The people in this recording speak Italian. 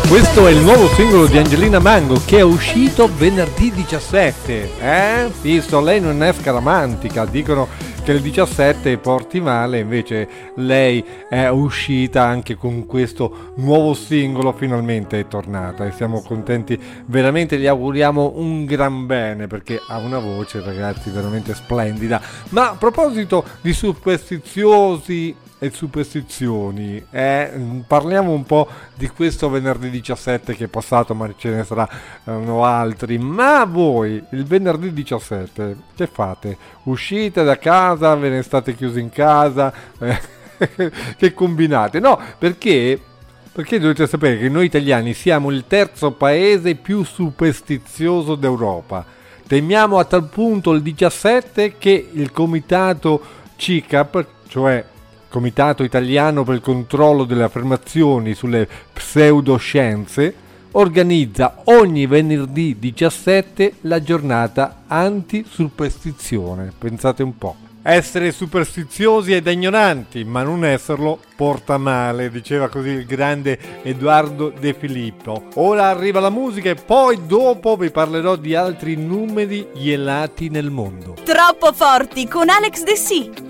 Questo è il nuovo singolo di Angelina Mango che è uscito venerdì 17. Visto, lei non è scaramantica, dicono che il 17 porti male, invece lei è uscita anche con questo nuovo singolo, finalmente è tornata e siamo contenti, veramente gli auguriamo un gran bene perché ha una voce, ragazzi, veramente splendida. Ma a proposito di superstiziosi e superstizioni, parliamo un po' di questo venerdì 17 che è passato, ma ce ne saranno altri. Ma voi il venerdì 17 che fate? Uscite da casa, ve ne state chiusi in casa? Che combinate? No, perché dovete sapere che noi italiani siamo il terzo paese più superstizioso d'Europa. Temiamo a tal punto il 17 che il comitato CICAP, cioè Comitato Italiano per il Controllo delle Affermazioni sulle Pseudoscienze, organizza ogni venerdì 17 la giornata anti-superstizione. Pensate un po'. Essere superstiziosi ed ignoranti, ma non esserlo porta male, diceva così il grande Edoardo De Filippo. Ora arriva la musica e poi dopo vi parlerò di altri numeri ielati nel mondo. Troppo forti con Alex De Sì.